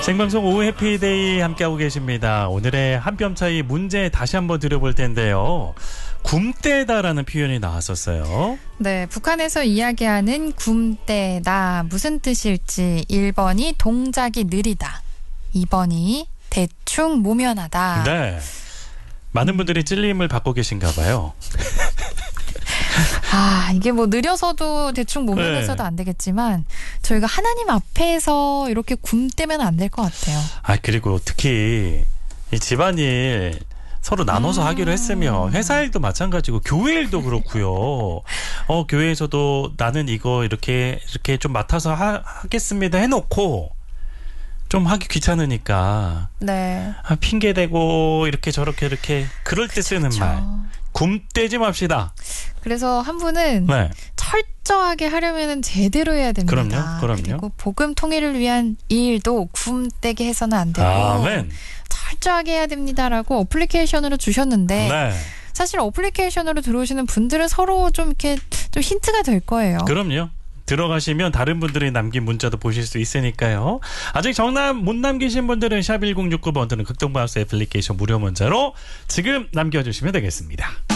생방송 오후 해피데이 함께하고 계십니다. 오늘의 한 뼘 차이 문제 다시 한번 드려볼 텐데요. 굼떼다라는 표현이 나왔었어요. 네, 북한에서 이야기하는 굼떼다 무슨 뜻일지 1번이 동작이 느리다, 2번이 대충 모면하다. 네, 많은 분들이 찔림을 받고 계신가 봐요. 이게 뭐 느려서도 대충 모면해서도 안 되겠지만 저희가 하나님 앞에서 이렇게 굼떼면 안 될 것 같아요. 그리고 특히 이 집안일 서로 나눠서 하기로 했으면 회사 일도 마찬가지고 교회 일도 그렇고요. 교회에서도 나는 이거 이렇게 좀 맡아서 하겠습니다 해놓고 좀 하기 귀찮으니까 네. 핑계 대고 이렇게 저렇게 그럴 때 쓰는 말. 굼떼지 맙시다. 그래서 한 분은 철저하게 하려면 제대로 해야 됩니다. 그럼요. 그리고 복음 통일을 위한 일도 굼떼게 해서는 안 되고 아멘. 철저하게 해야 됩니다라고 어플리케이션으로 주셨는데 사실 어플리케이션으로 들어오시는 분들은 서로 좀 이렇게 좀 힌트가 될 거예요. 그럼요. 들어가시면 다른 분들이 남긴 문자도 보실 수 있으니까요. 아직 정답 못 남기신 분들은 샵 1069번 또는 극동방송 애플리케이션 무료 문자로 지금 남겨주시면 되겠습니다.